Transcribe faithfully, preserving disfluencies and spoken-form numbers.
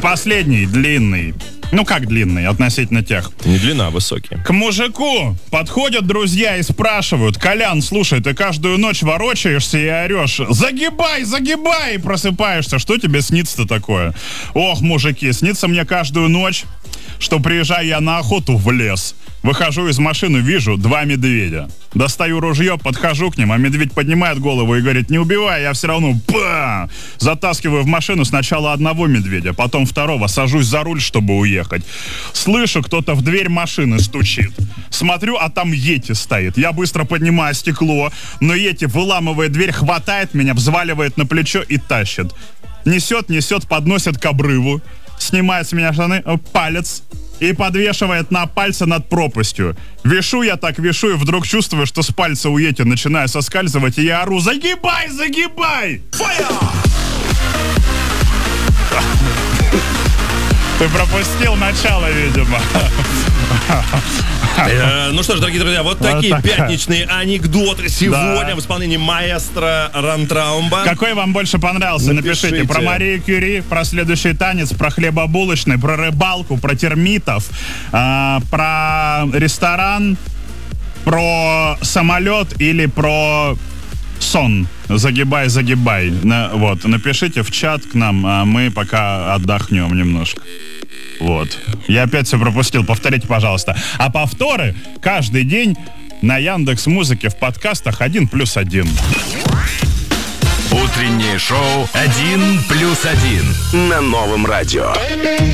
последний, длинный. Ну как длинный, относительно тех. Не длина, а высокий. К мужику подходят друзья и спрашивают: Колян, слушай, ты каждую ночь ворочаешься и орешь: загибай, загибай, и просыпаешься. Что тебе снится-то такое? Ох, мужики, снится мне каждую ночь, что приезжаю я на охоту в лес. Выхожу из машины, вижу два медведя. Достаю ружье, подхожу к ним, а медведь поднимает голову и говорит: не убивай, я все равно ба! Затаскиваю в машину сначала одного медведя, потом второго, сажусь за руль, чтобы уехать. Слышу, кто-то в дверь машины стучит. Смотрю, а там Йети стоит. Я быстро поднимаю стекло, но Йети, выламывая дверь, хватает меня, взваливает на плечо и тащит. Несет, несет, подносит к обрыву, снимает с меня штаны, палец, и подвешивает на пальце над пропастью. Вешу я так, вешу, и вдруг чувствую, что с пальца у Йети начинаю соскальзывать, и я ору: загибай, загибай! Фая! Ты пропустил начало, видимо. Э, ну что ж, дорогие друзья, вот такие пятничные анекдоты сегодня в исполнении маэстро Рантраумба. Какой вам больше понравился? Напишите. Напишите про Марию Кюри, про следующий танец, про хлебобулочный, про рыбалку, про термитов, э, про ресторан, про самолет или про сон. Загибай, загибай. На, вот, напишите в чат к нам, а мы пока отдохнем немножко. Вот. Я опять все пропустил. Повторите, пожалуйста. А повторы каждый день на Яндекс.Музыке в подкастах один плюс один. Утреннее шоу один плюс один на Новом радио.